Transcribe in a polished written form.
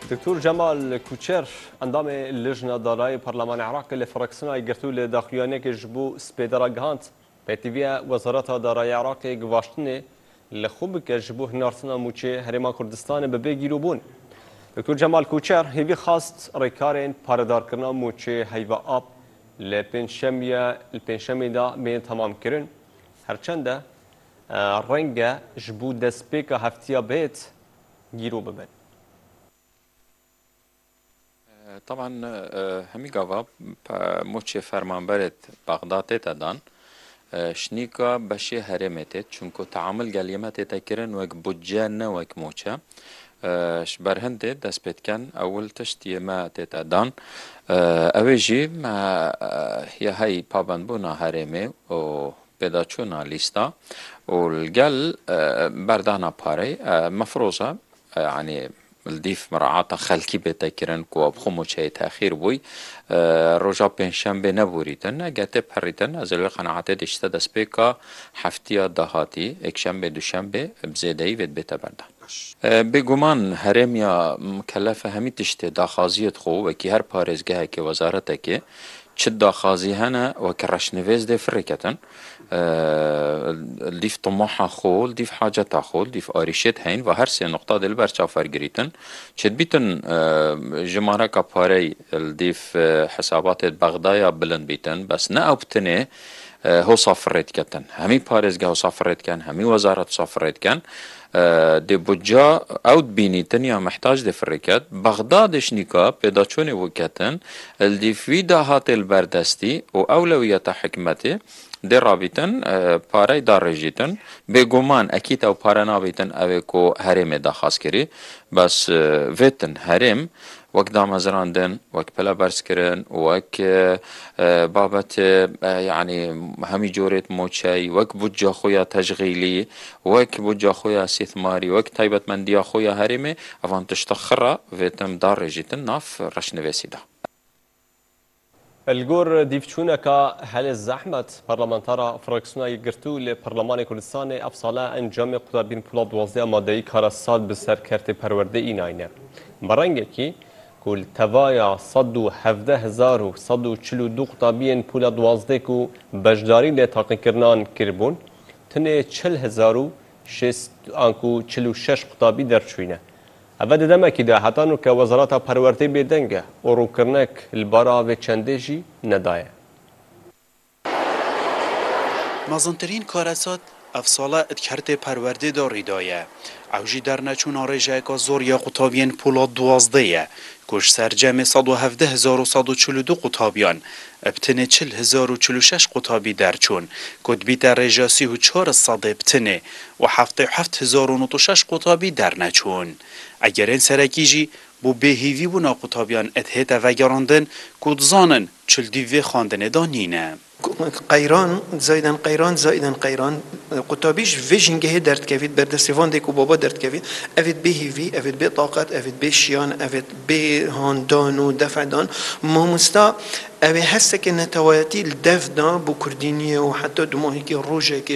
دکتور جمال کوچر اندام لجنه دارای پارلمان عراق لفرکسنا گرتو لداخلیانه که جبو سپیدرا گهانت پیتیویا وزارت دارای عراق گواشتنه لخوب که جبو هنارتنا موچه هرما کردستان به بگیرو بون. دکتور جمال کوچر هیوی خواست ریکارین پاردار کرنا موچه هیوا آب لپنشمی دا بین تمام کرن هرچنده رنگه جبو دسپیک هفتیا بیت گیرو ببن. طبعا همي قاوا موچه فرمانبرت بغداد تدان شنيكا بشي هرمتت چونكو تعامل قليمات تكرن وك بجان وك موچه شبرهند دست بيت كان اول تشتي ما تدان اويجي ما هي هاي پابندبونا هرمي و بداچونا ليستا والقل بردانا باري مفروضة يعني الديف مراعاة خلكي بتكرن كو بخمو شيء تأخير بوي رجع بنشنبه نبوريتن جاتب هريتن از القناعات دشتا سبيكا حفتيا دهاتي اكشنبه دوشنبه بزيداي ود بتبرد بگومان هرميا مكلفه همي تشته داخازيت خو وكي هر پارزگاه که وزارتك چه داخازي هنا وكرشنويز دي فريكتن الديف طموحها خول ديف حاجتها خول ديف آريشت هين و هر سه نقطه دل برچا فرگريتن چد بيتن جمارة كباري الديف حسابات بغدايا بلند بيتن بس نا اوبتنه هو صافرت كتن همي بارزگاه صافرت كان همي وزارت صافرت كان دي بجا او بينيتن يا محتاج دي فريكات بغداد شنيكا بيداچوني وكتن الدي في دهات البردستي و اولوية حكمتي دي رابطن پاره دار رجيتن بگومان اكيد او پاره نابيتن او کو هرم داخاز كري بس ويتن هرم وك دامزراندن وك بلا برسكرن وك بابت يعني همي جوريت موچي وك بجا خويا تشغيلي وك بجا خويا استثماري وك تايبت منديا خويا هرمي افان تشتخرا ويتم دار رجيتن ناف رشنويسيدا الجور ديفشونكا هل الزحمت برلمانتارا فراكسونا يقرتو لبرلمان كردستان افصالا انجام قطابين بلاد وازده مادهی کارساد بسر کرت پرورده این آینه برنگه کل توایا 117,142 قطابین پولا دوازده کو بجداری لتاقی کرنان کربون تنه 40,646 قطابی در چوینه اول دمه که ده حتی نو که وزارت پرورده بیدنگه و رو کرنک البارا و چنده جی ندایه مازنترین کارسات افصاله ادکرت پرورده داری دایه اوجی در نچون آرژه که زور یا قطابین پولا دوازده کش سرجم 117,142 قطابیان ابتنه 40,046 قطابی درچون کدبی در رژا 34 صد ابتنه و 77,096 قطابی در نچون اگر این سرکیجی بو بهیوی بونا قطابیان اتهیت و گراندن کدزانن چل دیوی خواندن دانینه قیران زایدن قطابیش ویژنگه درد کوید بردستوان دیکو بابا درد کوید اوید بهیوی اوید به طاقت اوید به شیان اوید به هاندان و دفعدان مامستا اوی هسته که نتوایتی الدفدان بو کردینی و حتی دماهی که روژه که